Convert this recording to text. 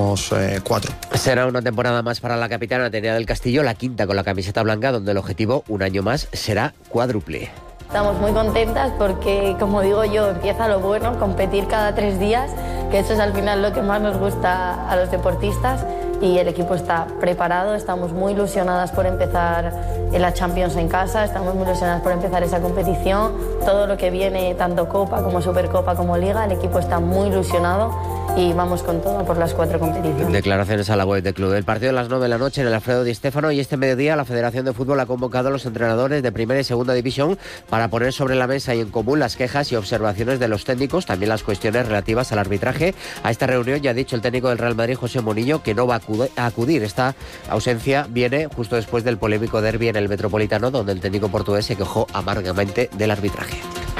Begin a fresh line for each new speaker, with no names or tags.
somos 4.
Será una temporada más para la capitana Atenea del Castillo, la quinta con la camiseta blanca, donde el objetivo, un año más, será cuádruple.
Estamos muy contentas porque, como digo yo, empieza lo bueno, competir cada 3 días, que eso es al final lo que más nos gusta a los deportistas, y el equipo está preparado, estamos muy ilusionadas por empezar en la Champions en casa, estamos muy ilusionadas por empezar esa competición, todo lo que viene, tanto Copa como Supercopa como Liga, el equipo está muy ilusionado y vamos con todo por las 4 competiciones.
Declaraciones a la web del club. El partido de las 9 de la noche en el Alfredo Di Stéfano, y este mediodía la Federación de Fútbol ha convocado a los entrenadores de primera y segunda división para poner sobre la mesa y en común las quejas y observaciones de los técnicos, también las cuestiones relativas al arbitraje. A esta reunión ya ha dicho el técnico del Real Madrid, José Mourinho, que no va a acudir. Esta ausencia viene justo después del polémico derbi en el Metropolitano, donde el técnico portugués se quejó amargamente del arbitraje.